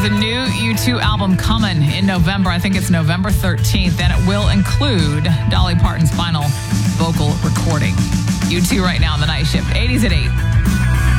a new U2 album coming in November. I think it's November 13th, and it will include Dolly Parton's final vocal recording. U2 right now on the night shift. 80s at 8.